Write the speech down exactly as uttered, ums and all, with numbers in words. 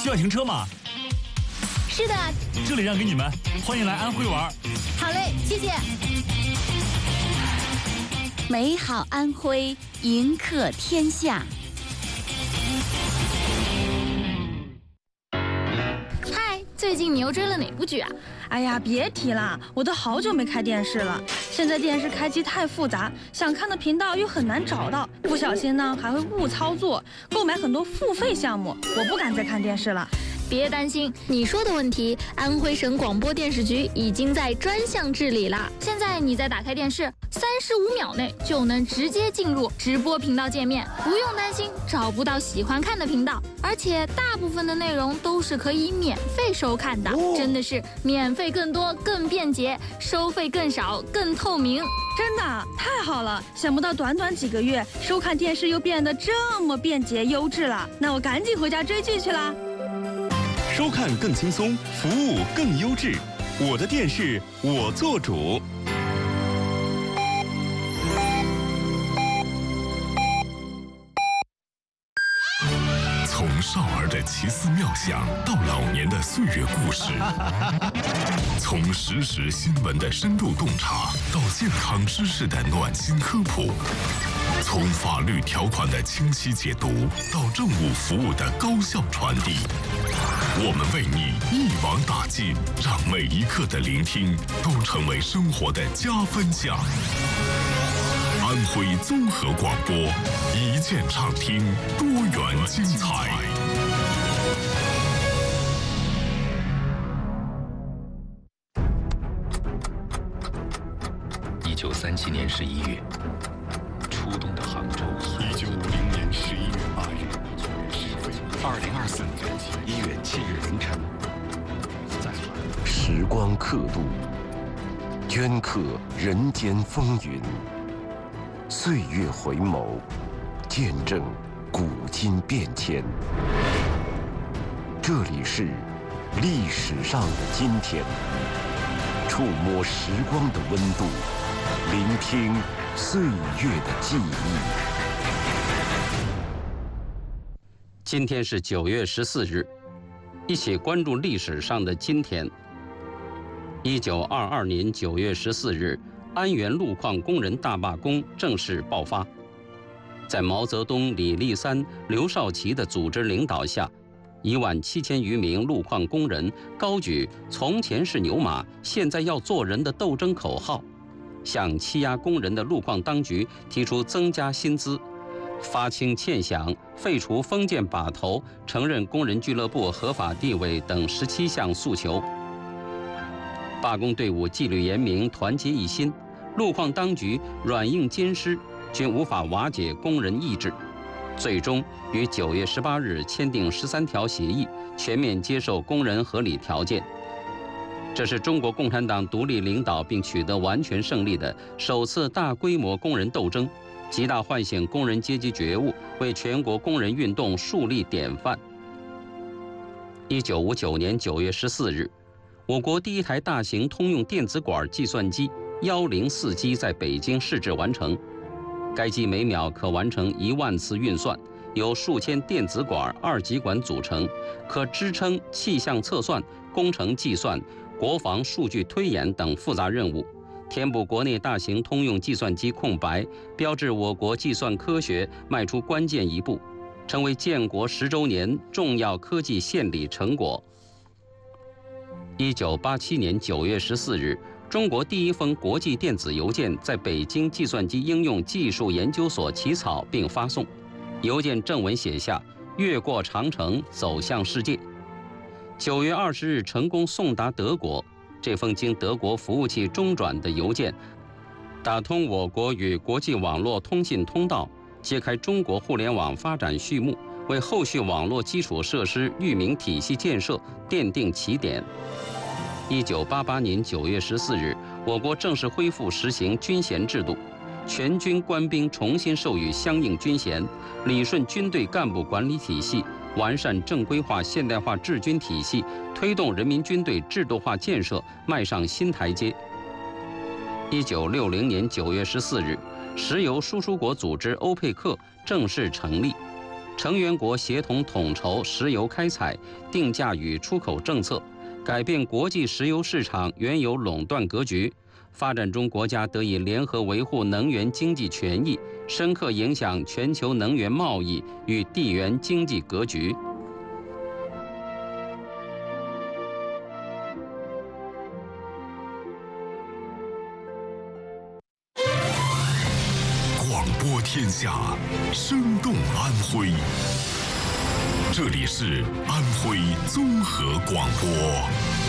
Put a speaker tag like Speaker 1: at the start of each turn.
Speaker 1: 要停车吗？
Speaker 2: 是的，
Speaker 1: 这里让给你们，欢迎来安徽玩。
Speaker 2: 好嘞，谢谢。
Speaker 3: 美好安徽，迎客天下。
Speaker 2: 嗨，最近你又追了哪部剧啊？
Speaker 4: 哎呀，别提了，我都好久没开电视了。现在电视开机太复杂，想看的频道又很难找到，不小心呢还会误操作，购买很多付费项目，我不敢再看电视了。
Speaker 2: 别担心，你说的问题，安徽省广播电视局已经在专项治理了。现在你再打开电视，三十五秒内就能直接进入直播频道界面，不用担心找不到喜欢看的频道，而且大部分的内容都是可以免费收看的，哦、真的是免费更多、更便捷，收费更少、更透明。
Speaker 4: 真的太好了！想不到短短几个月，收看电视又变得这么便捷优质了。那我赶紧回家追剧去了。
Speaker 5: 收看更轻松，服务更优质。我的电视，我做主。
Speaker 6: 从少儿的奇思妙想到老年的岁月故事，从实时新闻的深度洞察到健康知识的暖心科普，从法律条款的清晰解读到政务服务的高效传递，我们为你一网打尽，让每一刻的聆听都成为生活的加分项。安徽综合广播，一键畅听，多元精彩。
Speaker 7: 一九三七年十一月，初冬的杭州。
Speaker 6: 一九五零年十一月八日，
Speaker 7: 二零二四年一月七日凌晨，在
Speaker 8: 时光刻度，镌刻人间风云。岁月回眸，见证古今变迁。这里是历史上的今天，触摸时光的温度，聆听岁月的记忆。
Speaker 9: 今天是九月十四日，一起关注历史上的今天。一九二二年九月十四日。安源路矿工人大罢工正式爆发，在毛泽东、李立三、刘少奇的组织领导下，一万七千余名路矿工人高举“从前是牛马，现在要做人”的斗争口号，向欺压工人的路矿当局提出增加薪资、发清欠饷、废除封建把头、承认工人俱乐部合法地位等十七项诉求。罢工队伍纪律严明，团结一心，路矿当局软硬兼施，均无法瓦解工人意志，最终于九月十八日签订十三条协议，全面接受工人合理条件。这是中国共产党独立领导并取得完全胜利的首次大规模工人斗争，极大唤醒工人阶级觉悟，为全国工人运动树立典范。一九五九年九月十四日。我国第一台大型通用电子管计算机一零四机在北京试制完成，该机每秒可完成一万次运算，由数千电子管、二极管组成，可支撑气象测算、工程计算、国防数据推演等复杂任务，填补国内大型通用计算机空白，标志我国计算科学迈出关键一步，成为建国十周年重要科技献礼成果。一九八七年九月十四日，中国第一封国际电子邮件在北京计算机应用技术研究所起草并发送。邮件正文写下“越过长城，走向世界”。九月二十日成功送达德国。这封经德国服务器中转的邮件，打通我国与国际网络通信通道，揭开中国互联网发展序幕，为后续网络基础设施域名体系建设奠定起点。一九八八年九月十四日，我国正式恢复实行军衔制度，全军官兵重新授予相应军衔，理顺军队干部管理体系，完善正规化现代化治军体系，推动人民军队制度化建设迈上新台阶。一九六零年九月十四日，石油输出国组织欧佩克正式成立。 成员国协同统筹石油开采、定价与出口政策，改变国际石油市场原有垄断格局。发展中国家得以联合维护能源经济权益，深刻影响全球能源贸易与地缘经济格局。
Speaker 6: 广播天下，生动安徽。这里是安徽综合广播。